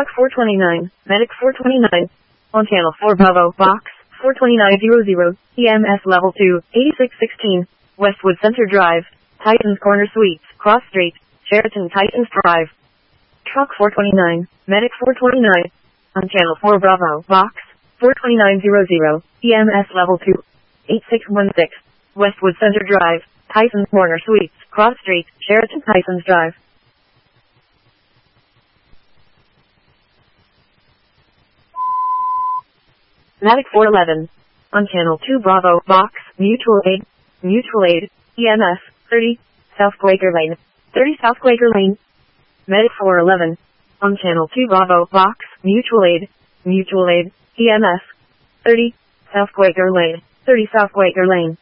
Truck 429, Medic 429. On Channel 4 Bravo, Box 42900, EMS Level 2, 8616, Westwood Center Drive, Titans Corner Suites, Cross Street, Sheraton Titans Drive. Truck 429, Medic 429. On Channel 4 Bravo, Box 42900, EMS Level 2, 8616, Westwood Center Drive, Tysons Corner Suites, Cross Street, Sheraton Tysons Drive. Medic 411. On Channel 2 Bravo, Box, Mutual Aid, EMS, 30, South Quaker Lane, 30 South Quaker Lane. Medic 411. On Channel 2 Bravo, Box, Mutual Aid, EMS, 30, South Quaker Lane, 30 South Quaker Lane.